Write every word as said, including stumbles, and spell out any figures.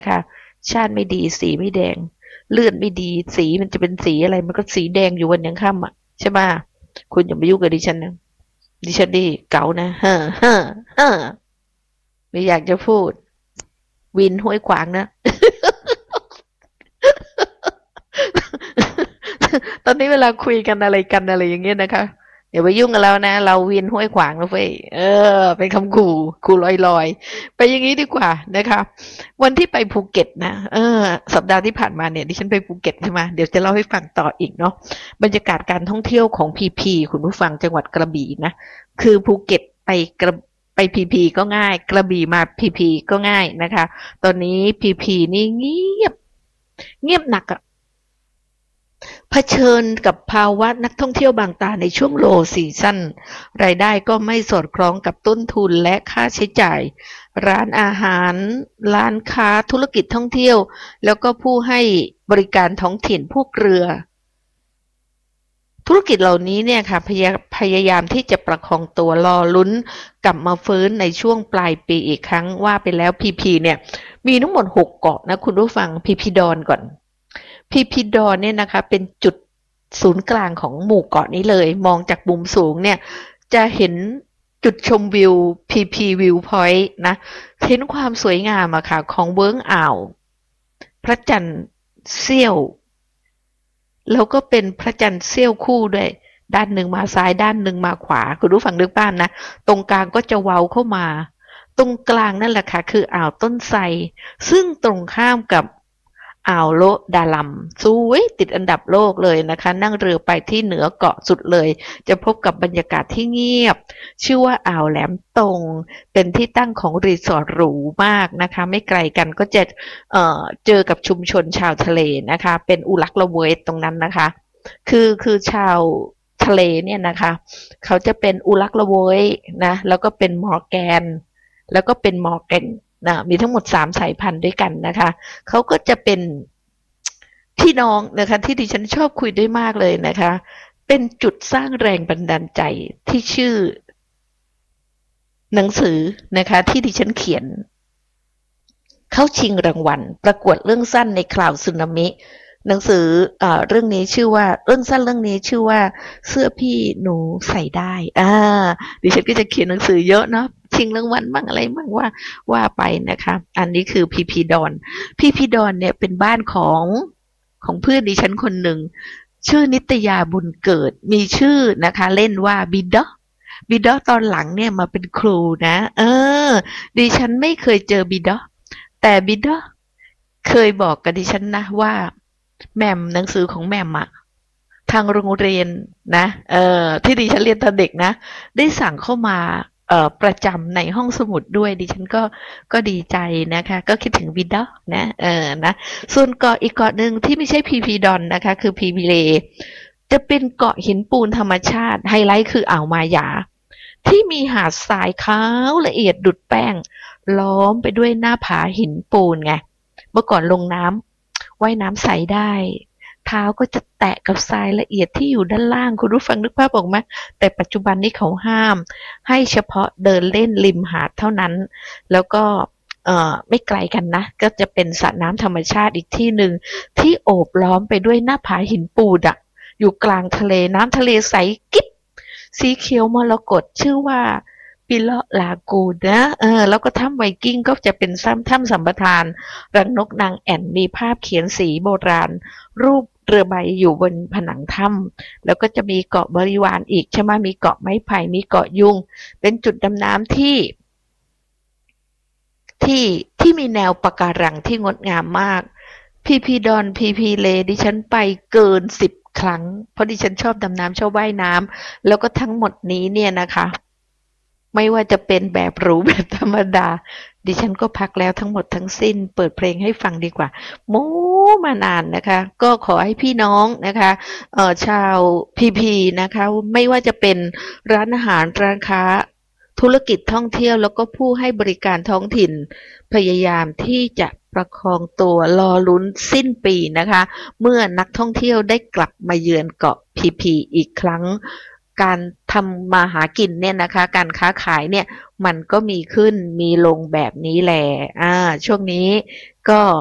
ค่ะชาติไม่ดีสีไม่แดงเลือดไม่ดีสีมันจะเป็นสีอะไรมันก็สีแดงอยู่วันยังค่ำอ่ะใช่ไหมคุณอย่ามายุ่งกับดิฉันนะดิฉันดีเก๋านะเฮ้อเฮ้อเฮ้อไม่อยากจะพูดวินห้วยขวางนะตอนนี้เวลาคุยกันอะไรกันอะไรอย่างเงี้ยนะคะอย่าไปยุ่งกับเรานะเราวินห้วยขวางนะเฟ้ยเออเป็นคำขู่ขู่ลอยๆไปอย่างนี้ดีกว่านะคะวันที่ไปภูเก็ตนะเออสัปดาห์ที่ผ่านมาเนี่ยดิฉันไปภูเก็ตใช่ไหมเดี๋ยวจะเล่าให้ฟังต่ออีกเนาะบรรยากาศการท่องเที่ยวของพีพีคุณผู้ฟังจังหวัดกระบี่นะคือภูเก็ตไปกระไปพีพีก็ง่ายกระบี่มาพีพีก็ง่ายนะคะตอนนี้พีพีนี่เงียบเงียบหนักอะ เผชิญกับภาวะนักท่องเที่ยวบางตาในช่วง low season รายได้ก็ไม่สอดคล้องกับต้นทุนและค่าใช้จ่ายร้านอาหารร้านค้าธุรกิจท่องเที่ยวแล้วก็ผู้ให้บริการท้องถิ่นพวกเรือธุรกิจเหล่านี้เนี่ยค่ะพยาพยายามที่จะประคองตัวรอลุ้นกลับมาฟื้นในช่วงปลายปีอีกครั้งว่าไปแล้วพีพีเนี่ยมีทั้งหมดหกเกาะนะคุณผู้ฟังพีพีดอนก่อน พีพีดอนเนี่ยนะคะเป็นจุดศูนย์กลางของหมู่เกาะนี้เลยมองจากมุมสูงเนี่ยจะเห็นจุดชมวิวพีพีวิวพอยต์นะเห็นความสวยงามอะค่ะของเวิ้งอ่าวพระจันทร์เสี้ยวแล้วก็เป็นพระจันทร์เสี้ยวคู่ด้วยด้านหนึ่งมาซ้ายด้านหนึ่งมาขวาคุณรู้ฝั่งนึกบ้านนะตรงกลางก็จะเว้าเข้ามาตรงกลางนั่นแหละค่ะคืออ่าวต้นไทรซึ่งตรงข้ามกับ อ่าวโละดาลัมสวยติดอันดับโลกเลยนะคะนั่งเรือไปที่เหนือเกาะสุดเลยจะพบกับบรรยากาศที่เงียบชื่อว่าอ่าวแหลมตงเป็นที่ตั้งของรีสอร์ทหรูมากนะคะไม่ไกลกันก็จะเอ่อเจอกับชุมชนชาวทะเลนะคะเป็นอุลักละเวยตรงนั้นนะคะคือคือชาวทะเลเนี่ยนะคะเขาจะเป็นอุลักละเวยนะแล้วก็เป็นมอร์แกนแล้วก็เป็นมอร์แกนนะมีทั้งหมดสามสายพันธุ์ด้วยกันนะคะ เขาก็จะเป็นพี่น้องนะคะที่ดิฉันชอบคุยด้วยมากเลยนะคะเป็นจุดสร้างแรงบันดาลใจที่ชื่อหนังสือนะคะที่ดิฉันเขียนเข้าชิงรางวัลประกวดเรื่องสั้นในคราวสึนามิหนังสือเอ่อเรื่องนี้ชื่อว่าเรื่องสั้นเรื่องนี้ชื่อว่าเสื้อพี่หนูใส่ได้อ่าดิฉันก็จะเขียนหนังสือเยอะเนาะชิงรางวัลบ้างอะไรบ้างว่าว่าไปนะคะอันนี้คือพีพีดอนพีพีดอนเนี่ยเป็นบ้านของของเพื่อนดิฉันคนหนึ่งชื่อนิตยาบุญเกิดมีชื่อนะคะเล่นว่าบิดเดาะบิดเดาะตอนหลังเนี่ยมาเป็นครูนะเออดิฉันไม่เคยเจอบิดเดาะแต่บิดเดาะเคยบอกกับดิฉันนะว่าแหม่มหนังสือของแหม่มอะทางโรงเรียนนะเอ่อที่ดิฉันเรียนตอนเด็กนะได้สั่งเข้ามาเอ่อประจำในห้องสมุดด้วยดิฉันก็ก็ดีใจนะคะก็คิดถึงวิดานะเออนะส่วนเกาะอีกเกาะหนึ่งที่ไม่ใช่พีพีดอนนะคะคือพีพีเลจะเป็นเกาะหินปูนธรรมชาติไฮไลท์คืออ่าวมายาที่มีหาดทรายขาวละเอียดดุดแป้งล้อมไปด้วยหน้าผาหินปูนไงเมื่อก่อนลงน้ำว่ายน้ำใสได้ เท้าก็จะแตะกับทรายละเอียดที่อยู่ด้านล่างคุณรู้ฟังนึกภาพออกไหมแต่ปัจจุบันนี้เขาห้ามให้เฉพาะเดินเล่นริมหาดเท่านั้นแล้วก็เอ่อไม่ไกลกันนะก็จะเป็นสระน้ำธรรมชาติอีกที่หนึ่งที่โอบล้อมไปด้วยหน้าผาหินปูดอะอยู่กลางทะเลน้ำทะเลใสกิ๊บสีเขียวมรกตชื่อว่าปิเลาะลากูนนะเออแล้วก็ถ้ำไวกิ้งก็จะเป็นถ้ำถ้ำสัมปทานรังนกนางแอ่นมีภาพเขียนสีโบราณ รูปเรือใบอยู่บนผนังถ้ำแล้วก็จะมีเกาะบริวารอีกใช่ไหมมีเกาะไม้ไผ่มีเกาะยุงเป็นจุดดำน้ำที่ที่ที่มีแนวปะการังที่งดงามมากพีพีดอนพีพีเลดิฉันไปเกินสิบครั้งเพราะดิฉันชอบดำน้ำชอบว่ายน้ำแล้วก็ทั้งหมดนี้เนี่ยนะคะไม่ว่าจะเป็นแบบหรูแบบธรรมดาดิฉันก็พักแล้วทั้งหมดทั้งสิ้นเปิดเพลงให้ฟังดีกว่าโม้มานานนะคะก็ขอให้พี่น้องนะคะเอ่อชาวพีพีนะคะไม่ว่าจะเป็นร้านอาหารร้านค้าธุรกิจท่องเที่ยวแล้วก็ผู้ให้บริการท้องถิ่นพยายามที่จะประคองตัวรอลุ้นสิ้นปีนะคะเมื่อนักท่องเที่ยวได้กลับมาเยือนเกาะพีพีอีกครั้งการทำมาหากินเนี่ยนะคะ การค้าขายเนี่ย มันก็มีขึ้นมีลงแบบนี้แหละอ่าช่วงนี้ก็